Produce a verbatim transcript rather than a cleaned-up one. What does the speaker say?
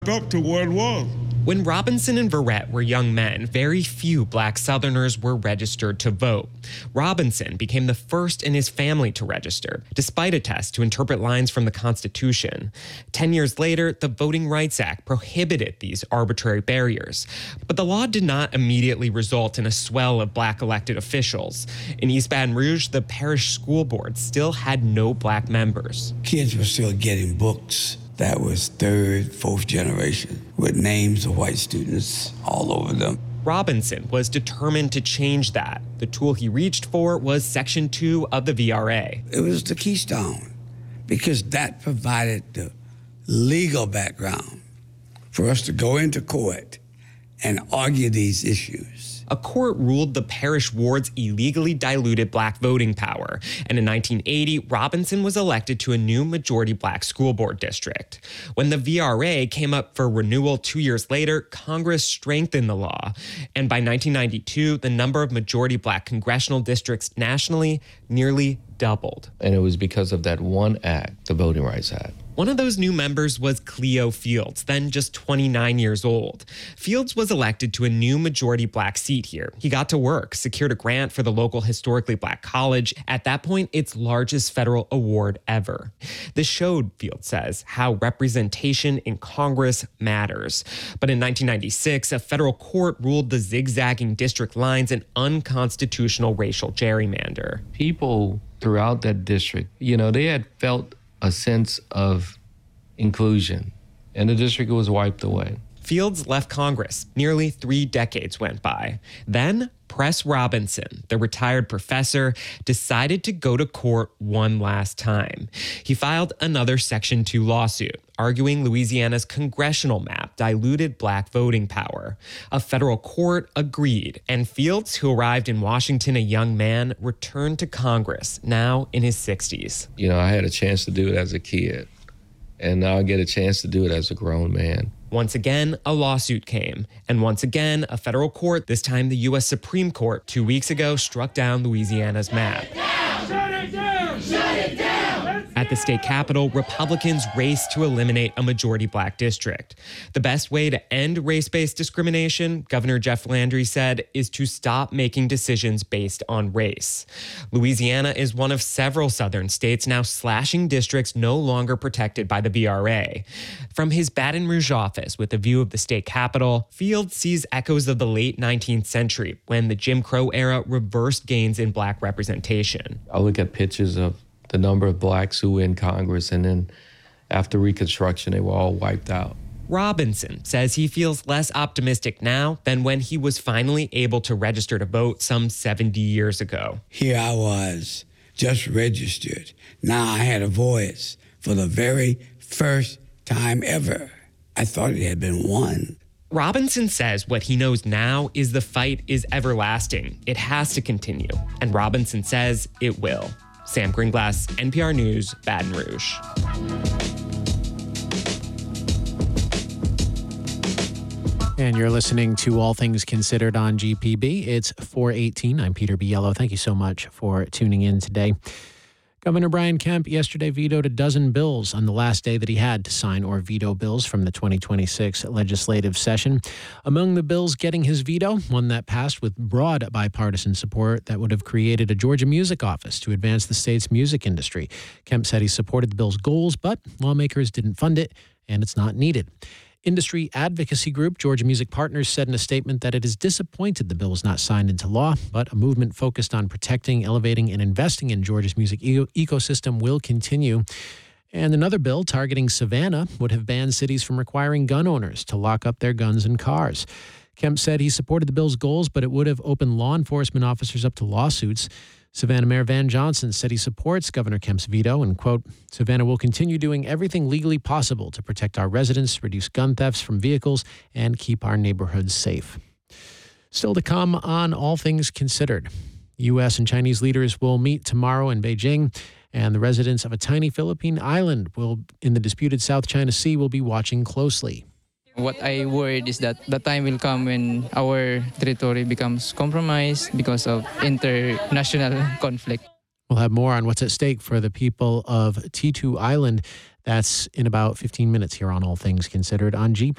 up to World War. When Robinson and Verrett were young men, very few black Southerners were registered to vote. Robinson became the first in his family to register, despite a test to interpret lines from the Constitution. Ten years later, the Voting Rights Act prohibited these arbitrary barriers. But the law did not immediately result in a swell of black elected officials. In East Baton Rouge, the parish school board still had no black members. Kids were still getting books. That was third, fourth generation, with names of white students all over them. Robinson was determined to change that. The tool he reached for was Section two of the V R A. It was the keystone, because that provided the legal background for us to go into court and argue these issues. A court ruled the parish wards illegally diluted black voting power, and in nineteen eighty, Robinson was elected to a new majority black school board district. When the V R A came up for renewal two years later, Congress strengthened the law, and by nineteen ninety-two, the number of majority black congressional districts nationally nearly doubled. And it was because of that one act, the Voting Rights Act. One of those new members was Cleo Fields, then just twenty-nine years old. Fields was elected to a new majority black seat here. He got to work, secured a grant for the local historically black college, at that point its largest federal award ever. This showed, Fields says, how representation in Congress matters. But in nineteen ninety-six, a federal court ruled the zigzagging district lines an unconstitutional racial gerrymander. People throughout that district, you know, they had felt a sense of inclusion, and the district was wiped away. Fields left Congress. Nearly three decades went by. Then, Press Robinson, the retired professor, decided to go to court one last time. He filed another Section two lawsuit, arguing Louisiana's congressional map diluted black voting power. A federal court agreed, and Fields, who arrived in Washington a young man, returned to Congress, now in his sixties. You know, I had a chance to do it as a kid, and now I get a chance to do it as a grown man. Once again, a lawsuit came. And once again, a federal court, this time the U S Supreme Court, two weeks ago, struck down Louisiana's map. Shut it down! Shut it down! Shut it down! At the state capitol, Republicans raced to eliminate a majority black district. The best way to end race-based discrimination, Governor Jeff Landry said, is to stop making decisions based on race. Louisiana is one of several southern states now slashing districts no longer protected by the V R A. From his Baton Rouge office with a view of the state capitol, Fields sees echoes of the late nineteenth century when the Jim Crow era reversed gains in black representation. I look at pictures of the number of blacks who were in Congress, and then after Reconstruction, they were all wiped out. Robinson says he feels less optimistic now than when he was finally able to register to vote some seventy years ago. Here I was, just registered. Now I had a voice for the very first time ever. I thought it had been won. Robinson says what he knows now is the fight is everlasting. It has to continue. And Robinson says it will. Sam Greenglass, N P R News, Baton Rouge. And you're listening to All Things Considered on G P B. It's four eighteen. I'm Peter Biello. Thank you so much for tuning in today. Governor Brian Kemp yesterday vetoed a dozen bills on the last day that he had to sign or veto bills from the twenty twenty-six legislative session. Among the bills getting his veto, one that passed with broad bipartisan support that would have created a Georgia music office to advance the state's music industry. Kemp said he supported the bill's goals, but lawmakers didn't fund it, and it's not needed. Industry advocacy group Georgia Music Partners said in a statement that it is disappointed the bill was not signed into law, but a movement focused on protecting, elevating, and investing in Georgia's music e- ecosystem will continue. And another bill targeting Savannah would have banned cities from requiring gun owners to lock up their guns and cars. Kemp said he supported the bill's goals, but it would have opened law enforcement officers up to lawsuits. Savannah Mayor Van Johnson said he supports Governor Kemp's veto and, quote, Savannah will continue doing everything legally possible to protect our residents, reduce gun thefts from vehicles, and keep our neighborhoods safe. Still to come on All Things Considered. U S and Chinese leaders will meet tomorrow in Beijing, and the residents of a tiny Philippine island will in the disputed South China Sea will be watching closely. What I worried is that the time will come when our territory becomes compromised because of international conflict. We'll have more on what's at stake for the people of T two Island That's in about fifteen minutes here on All Things Considered on G P.